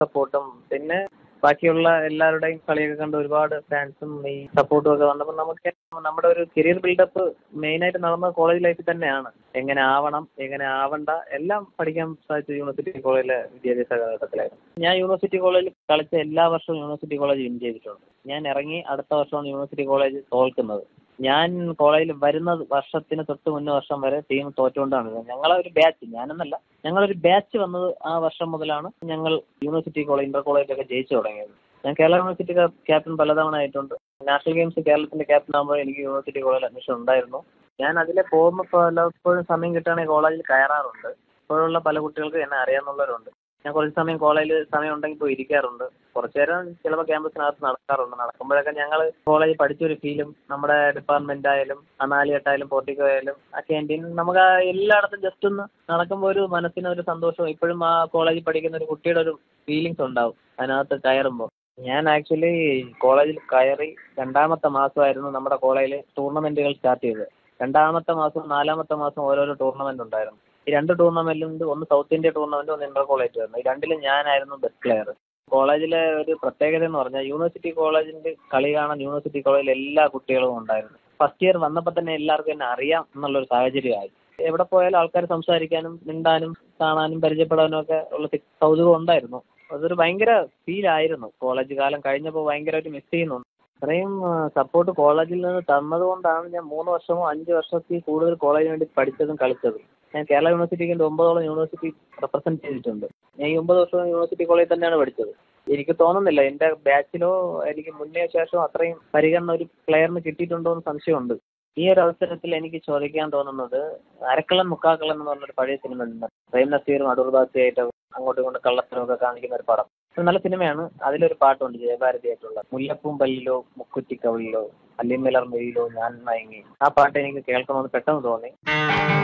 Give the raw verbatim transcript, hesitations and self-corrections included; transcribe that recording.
സപ്പോർട്ടും പിന്നെ ബാക്കിയുള്ള എല്ലാവരുടെയും കളിയൊക്കെ കണ്ട് ഒരുപാട് ഫാൻസും ഈ സപ്പോർട്ടും ഒക്കെ വന്നപ്പോൾ നമുക്ക് നമ്മുടെ ഒരു കരിയർ ബിൽഡപ്പ് മെയിനായിട്ട് നടന്ന കോളേജ് ലൈഫിൽ തന്നെയാണ്. എങ്ങനെ ആവണം, എങ്ങനെ ആവണ്ട എല്ലാം പഠിക്കാൻ സാധിച്ചത് യൂണിവേഴ്സിറ്റി കോളേജിലെ വിദ്യാഭ്യാസ കാലഘട്ടത്തിലായിരുന്നു. ഞാൻ യൂണിവേഴ്സിറ്റി കോളേജിൽ കളിച്ച എല്ലാ വർഷവും യൂണിവേഴ്സിറ്റി കോളേജ് വിൻ ചെയ്തിട്ടുണ്ട്. ഞാൻ ഇറങ്ങി അടുത്ത വർഷമാണ് യൂണിവേഴ്സിറ്റി കോളേജ് തോൽക്കുന്നത്. ഞാൻ കോളേജിൽ വരുന്ന വർഷത്തിന് തൊട്ട് മുന്നേ വർഷം വരെ ടീം തോറ്റുകൊണ്ടാണ്. ഞങ്ങളെ ഒരു ബാച്ച്, ഞാനെന്നല്ല ഞങ്ങളൊരു ബാച്ച് വന്നത് ആ വർഷം മുതലാണ് ഞങ്ങൾ യൂണിവേഴ്സിറ്റി കോളേജ് ഇന്റർ കോളേജിലൊക്കെ ജയിച്ചു തുടങ്ങിയത്. ഞാൻ കേരള യൂണിവേഴ്സിറ്റി ക്യാപ്റ്റൻ പലതവണ ആയിട്ടുണ്ട്. നാഷണൽ ഗെയിംസ് കേരളത്തിന്റെ ക്യാപ്റ്റൻ ആകുമ്പോൾ എനിക്ക് യൂണിവേഴ്സിറ്റി കോളേജിൽ അഡ്മിഷൻ ഉണ്ടായിരുന്നു. ഞാൻ അതിലെ പോകുമ്പോൾ പലപ്പോഴും സമയം കിട്ടുകയാണെങ്കിൽ കോളേജിൽ കയറാറുണ്ട്. ഇപ്പോഴുള്ള പല കുട്ടികൾക്ക് എന്നെ അറിയാവുന്നവരുണ്ട്. ഞാൻ കുറച്ച് സമയം കോളേജിൽ സമയം ഉണ്ടെങ്കിൽ പോയി ഇരിക്കാറുണ്ട്. കുറച്ചു നേരം ചിലപ്പോൾ ക്യാമ്പസിനകത്ത് നടക്കാറുണ്ട്. നടക്കുമ്പോഴൊക്കെ ഞങ്ങൾ കോളേജിൽ പഠിച്ചൊരു ഫീലും നമ്മുടെ ഡിപ്പാർട്ട്മെന്റ് ആയാലും അനാലിയട്ടായാലും പോർട്ടിക്കോ ആയാലും ആ ക്യാൻറ്റീൻ നമുക്ക് ആ എല്ലായിടത്തും ജസ്റ്റ് ഒന്ന് നടക്കുമ്പോൾ ഒരു മനസ്സിനൊരു സന്തോഷവും ഇപ്പോഴും ആ കോളേജിൽ പഠിക്കുന്ന ഒരു കുട്ടിയുടെ ഒരു ഫീലിങ്സ് ഉണ്ടാവും അതിനകത്ത് കയറുമ്പോൾ. ഞാൻ ആക്ച്വലി കോളേജിൽ കയറി രണ്ടാമത്തെ മാസമായിരുന്നു നമ്മുടെ കോളേജിൽ ടൂർണമെന്റുകൾ സ്റ്റാർട്ട് ചെയ്തത്. രണ്ടാമത്തെ മാസവും നാലാമത്തെ മാസവും ഓരോരോ ടൂർണമെന്റ് ഉണ്ടായിരുന്നു. ഈ രണ്ട് ടൂർണമെന്റിലും ഒന്ന് സൗത്ത് ഇന്ത്യ ടൂർണമെന്റും ഒന്ന് ഇന്റർ കോളേജ് ആയിരുന്നു. ഈ രണ്ടിലും ഞാനായിരുന്നു ബെസ്റ്റ് പ്ലെയർ. കോളേജിലെ ഒരു പ്രത്യേകത എന്ന് പറഞ്ഞാൽ യൂണിവേഴ്സിറ്റി കോളേജിന്റെ കളി കാണാൻ യൂണിവേഴ്സിറ്റി കോളേജിലെ എല്ലാ കുട്ടികളും ഉണ്ടായിരുന്നു. ഫസ്റ്റ് ഇയർ വന്നപ്പോൾ തന്നെ എല്ലാവർക്കും എന്നെ അറിയാം എന്നുള്ളൊരു സാഹചര്യമായി. എവിടെ പോയാലും ആൾക്കാർ സംസാരിക്കാനും മിണ്ടാനും കാണാനും പരിചയപ്പെടാനും ഒക്കെ ഉള്ള കൗതുകം ഉണ്ടായിരുന്നു. അതൊരു ഭയങ്കര ഫീലായിരുന്നു. കോളേജ് കാലം കഴിഞ്ഞപ്പോൾ ഭയങ്കരമായിട്ട് മിസ് ചെയ്യുന്നുണ്ട്. അത്രയും സപ്പോർട്ട് കോളേജിൽ നിന്ന് തന്നത് കൊണ്ടാണ് ഞാൻ മൂന്ന് വർഷമോ അഞ്ച് വർഷത്തിൽ കൂടുതൽ കോളേജിന് വേണ്ടി പഠിച്ചതും കളിച്ചതും. ഞാൻ കേരള യൂണിവേഴ്സിറ്റിക്ക് വേണ്ടി ഒമ്പതോളം യൂണിവേഴ്സിറ്റി റെപ്രസെന്റ് ചെയ്തിട്ടുണ്ട്. ഞാൻ ഈ ഒമ്പത് വർഷവും യൂണിവേഴ്സിറ്റി കോളേജിൽ തന്നെയാണ് പഠിച്ചത്. എനിക്ക് തോന്നുന്നില്ല എൻ്റെ ബാച്ചിലോ എനിക്ക് മുന്നേ ശേഷമോ അത്രയും പരിഗണന ഒരു പ്ലെയറിന് കിട്ടിയിട്ടുണ്ടോ എന്ന് സംശയമുണ്ട്. ഈ ഒരു അവസരത്തിൽ എനിക്ക് ചോദിക്കാൻ തോന്നുന്നത്, അരക്കള്ളൻ മുക്കാക്കള്ളൻ എന്ന് പറഞ്ഞൊരു പഴയ സിനിമ ഉണ്ട്. പ്രേം നസീറും അടൂർ ബാസിയായിട്ട് അങ്ങോട്ടും ഇങ്ങോട്ടും കള്ളത്തരം ഒക്കെ കാണിക്കുന്ന ഒരു പടം. അത് നല്ല സിനിമയാണ്. അതിലൊരു പാട്ടുണ്ട് ജയഭാരതിയായിട്ടുള്ള മുല്ലപ്പൂം പല്ലിലോ മുക്കുറ്റി കവിളിലോ അല്ലിമലർ മെയിലോ ഞാൻ മയങ്ങി. ആ പാട്ട് എനിക്ക് കേൾക്കണമെന്ന് പെട്ടെന്ന് തോന്നി.